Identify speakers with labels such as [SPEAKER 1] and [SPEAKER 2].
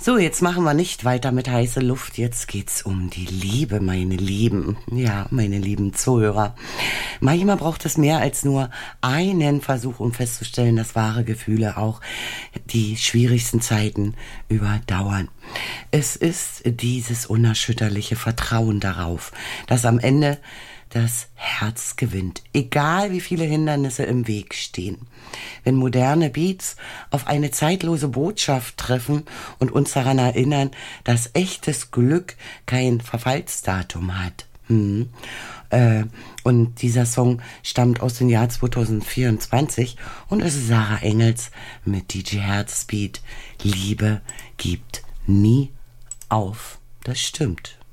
[SPEAKER 1] So, jetzt machen wir nicht weiter mit heißer Luft. Jetzt geht's um die Liebe, meine Lieben. Ja, meine lieben Zuhörer. Manchmal braucht es mehr als nur einen Versuch, um festzustellen, dass wahre Gefühle auch die schwierigsten Zeiten überdauern. Es ist dieses unerschütterliche Vertrauen darauf, dass am Ende das Herz gewinnt, egal wie viele Hindernisse im Weg stehen. Wenn moderne Beats auf eine zeitlose Botschaft treffen und uns daran erinnern, dass echtes Glück kein Verfallsdatum hat. Und dieser Song stammt aus dem Jahr 2024 und es ist Sarah Engels mit DJ Herzbeat. Liebe gibt nie auf. Das stimmt.